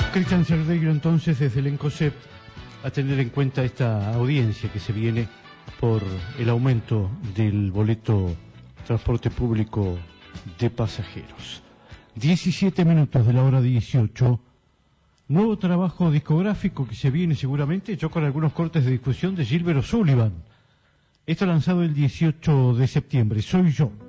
Cristian Cerdeiro entonces desde el ENCOSEP a tener en cuenta esta audiencia que se viene por el aumento del boleto transporte público de pasajeros. 17 minutos de la hora 18. Nuevo trabajo discográfico que se viene seguramente, yo con algunos cortes de discusión de Gilbert O'Sullivan. Esto lanzado el 18 de septiembre, Soy Yo.